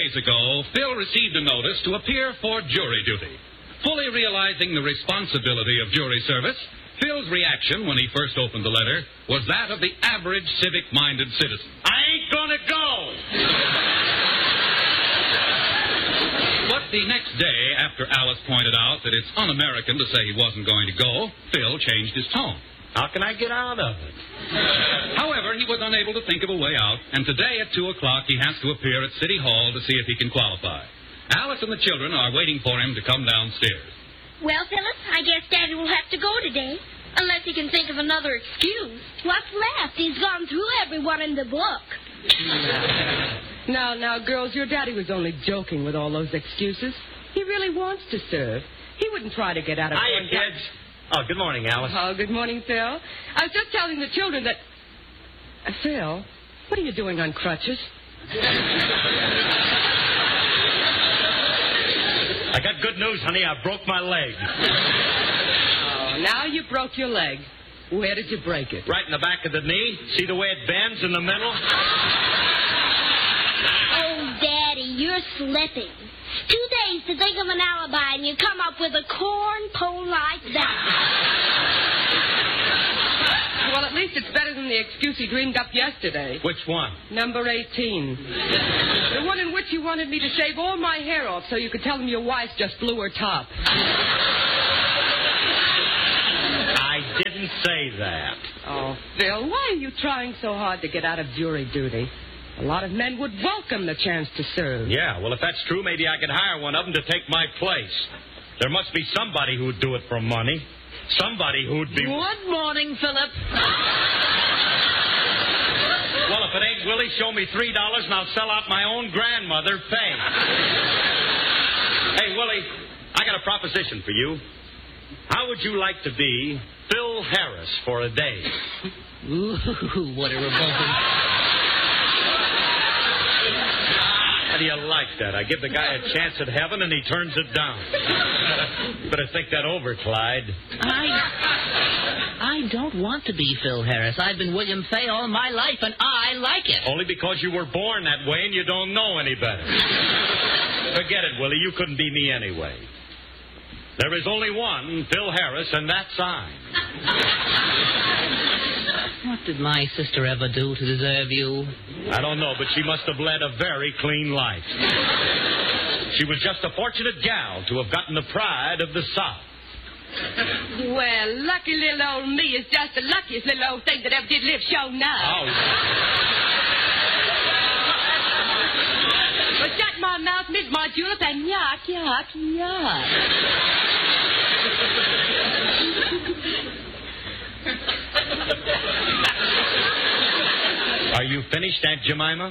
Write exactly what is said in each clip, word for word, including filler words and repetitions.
days ago, Phil received a notice to appear for jury duty. Fully realizing the responsibility of jury service, Phil's reaction when he first opened the letter was that of the average civic-minded citizen. I ain't gonna go! But the next day, after Alice pointed out that it's un-American to say he wasn't going to go, Phil changed his tone. How can I get out of it? However, he was unable to think of a way out, and today at two o'clock he has to appear at City Hall to see if he can qualify. Alice and the children are waiting for him to come downstairs. Well, Philip, I guess Daddy will have to go today, unless he can think of another excuse. What's left? He's gone through everyone in the book. Now, now, girls, your daddy was only joking with all those excuses. He really wants to serve. He wouldn't try to get out of... Hiya, kids. Oh, good morning, Alice. Oh, good morning, Phil. I was just telling the children that... Uh, Phil, what are you doing on crutches? I got good news, honey. I broke my leg. Oh, now you broke your leg. Where did you break it? Right in the back of the knee. See the way it bends in the middle? Oh, Daddy, you're slipping. Two days to think of an alibi, and you come up with a corn pole like that. Well, at least it's better than the excuse he dreamed up yesterday. Which one? Number eighteen. The one in which you wanted me to shave all my hair off so you could tell him your wife just blew her top. I didn't say that. Oh, Phil, why are you trying so hard to get out of jury duty? A lot of men would welcome the chance to serve. Yeah, well, if that's true, maybe I could hire one of them to take my place. There must be somebody who'd do it for money. Somebody who'd be... Good morning, Philip. Well, if it ain't Willie, show me three dollars and I'll sell out my own grandmother, Faye. Hey, Willie, I got a proposition for you. How would you like to be Phil Harris for a day? Ooh, what a revolting... How do you like that? I give the guy a chance at heaven and he turns it down. You better think that over, Clyde. I... I don't want to be Phil Harris. I've been William Fay all my life, and I like it. Only because you were born that way and you don't know any better. Forget it, Willie. You couldn't be me anyway. There is only one Phil Harris, and that's I. What did my sister ever do to deserve you? I don't know, but she must have led a very clean life. She was just a fortunate gal to have gotten the pride of the South. Well, lucky little old me is just the luckiest little old thing that ever did live show now. Oh. But shut my mouth, Miss my julep, and yuck, yuck, yuck. Are you finished, Aunt Jemima?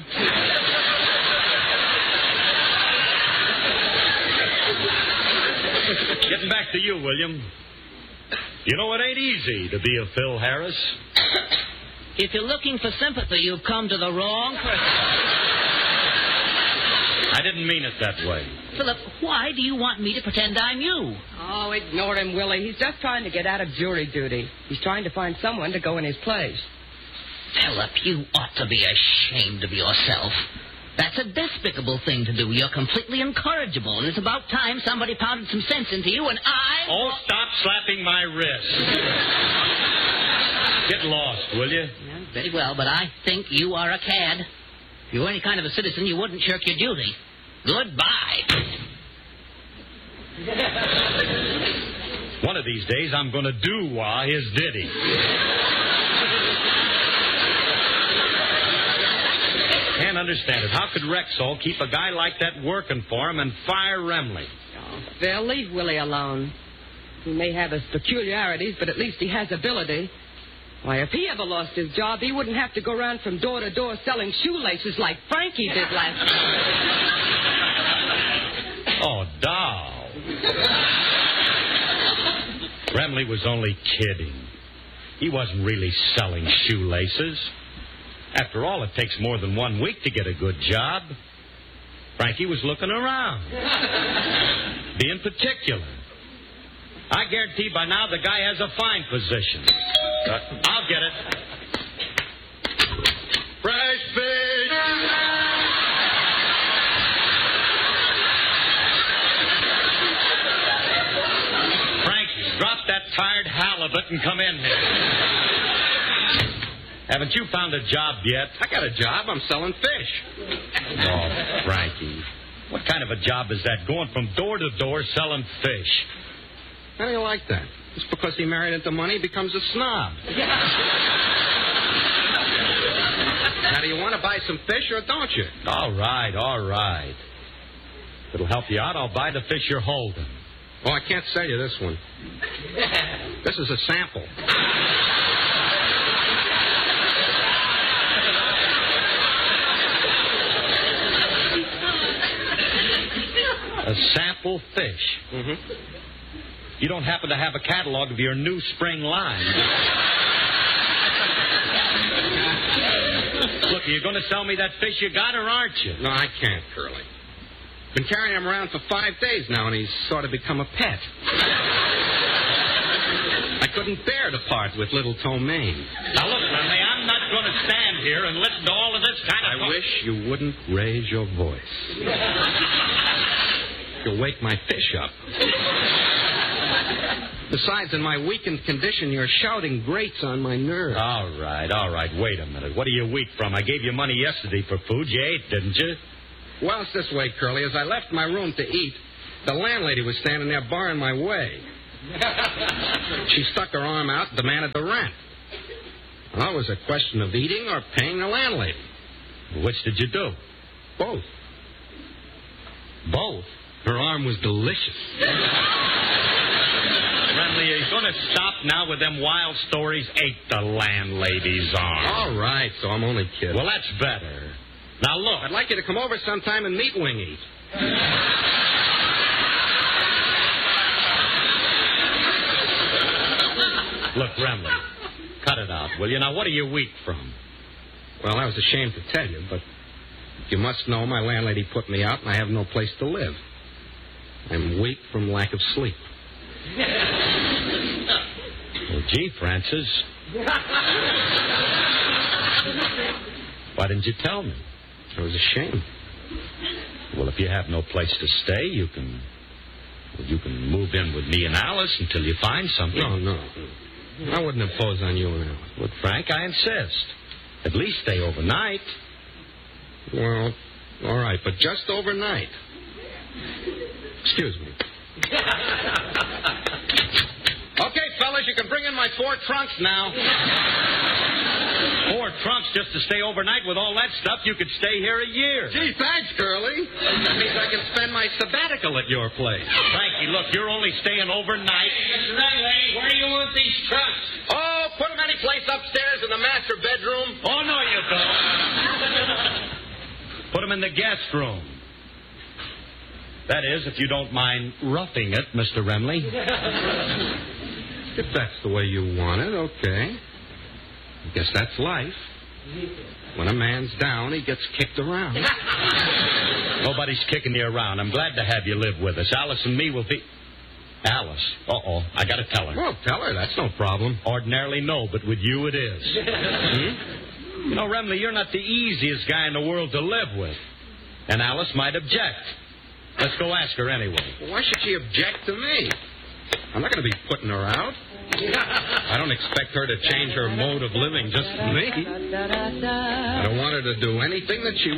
Getting back to you, William. You know, it ain't easy to be a Phil Harris. If you're looking for sympathy, you've come to the wrong person. I didn't mean it that way. Philip, why do you want me to pretend I'm you? Oh, ignore him, Willie. He's just trying to get out of jury duty. He's trying to find someone to go in his place. Philip, you ought to be ashamed of yourself. That's a despicable thing to do. You're completely incorrigible, and it's about time somebody pounded some sense into you, and I... Oh, stop slapping my wrist. Get lost, will you? Yeah, very well, but I think you are a cad. If you were any kind of a citizen, you wouldn't shirk your duty. Goodbye. One of these days, I'm going to do-wah his ditty. Can't understand it. How could Rexall keep a guy like that working for him and fire Remley? Oh, they'll leave Willie alone. He may have his peculiarities, but at least he has ability. Why, if he ever lost his job, he wouldn't have to go around from door to door selling shoelaces like Frankie did last time. Oh, doll. Remley was only kidding. He wasn't really selling shoelaces. After all, it takes more than one week to get a good job. Frankie was looking around, being particular. I guarantee by now the guy has a fine position. Uh, I'll get it. Fresh fish! halibut and come in here. Haven't you found a job yet? I got a job. I'm selling fish. Oh, Frankie. What kind of a job is that, going from door to door selling fish? How do you like that? Just because he married into money, he becomes a snob. Now, do you want to buy some fish or don't you? All right, all right. If it'll help you out, I'll buy the fish you're holding. Oh, I can't sell you this one. This is a sample. A sample fish? Mm-hmm. You don't happen to have a catalog of your new spring line? Look, are you going to sell me that fish you got, or aren't you? No, I can't, Curly. Been carrying him around for five days now, and he's sort of become a pet. I couldn't bear to part with little Tomaine. Now, look, Renly, I'm not going to stand here and listen to all of this kind of I talk. wish you wouldn't raise your voice. You'll wake my fish up. Besides, in my weakened condition, your shouting grates on my nerves. All right, all right. Wait a minute. What are you weak from? I gave you money yesterday for food. You ate, didn't you? Well, it's this way, Curly. As I left my room to eat, the landlady was standing there barring my way. She stuck her arm out and demanded the rent. Well, it was a question of eating or paying the landlady. Which did you do? Both. Both? Her arm was delicious. Renly, are you going to stop now with them wild stories? Ate the landlady's arm. All right, so I'm only kidding. Well, that's better. Now, look. I'd like you to come over sometime and meet Wingy. Look, Renly, cut it out, will you? Now, what are you weak from? Well, I was ashamed to tell you, but you must know my landlady put me out and I have no place to live. I'm weak from lack of sleep. Well, gee, Francis. Why didn't you tell me? I was ashamed. Well, if you have no place to stay, you can... Well, you can move in with me and Alice until you find something. No, no. I wouldn't impose on you and Alice. Look, Frank, I insist. At least stay overnight. Well, all right, but just overnight. Excuse me. Okay, fellas, you can bring in my four trunks now. Four trunks just to stay overnight with all that stuff? You could stay here a year. Gee, thanks, Curly. That means I can spend my sabbatical at your place. Frankie, look, you're only staying overnight. Mister Riley, where do you want these trunks? Oh, put them any place upstairs in the master bedroom. Oh, no, you don't. Put them in the guest room. That is, if you don't mind roughing it, Mister Renly. If that's the way you want it, okay. I guess that's life. When a man's down, he gets kicked around. Nobody's kicking you around. I'm glad to have you live with us. Alice and me will be... Alice? Uh-oh. I got to tell her. Well, tell her. That's no problem. Ordinarily, no, but with you it is. hmm? You know, Remley, you're not the easiest guy in the world to live with. And Alice might object. Let's go ask her anyway. Well, why should she object to me? I'm not going to be putting her out. I don't expect her to change her mode of living just for me. I don't want her to do anything that she...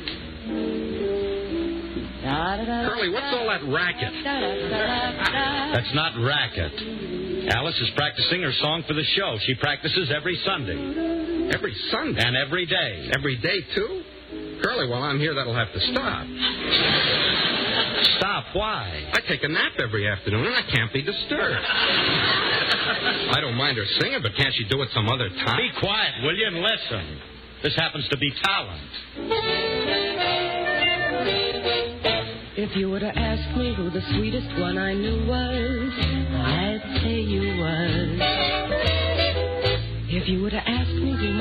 Curly, what's all that racket? That's not racket. Alice is practicing her song for the show. She practices every Sunday. Every Sunday? And every day. Every day, too? Curly, while I'm here, that'll have to stop. Stop? Why? I take a nap every afternoon, and I can't be disturbed. I don't mind her singing, but can't she do it some other time? Be quiet, will you, and listen. This happens to be talent. If you were to ask me who the sweetest one I knew was, I'd say you was. If you were to ask me who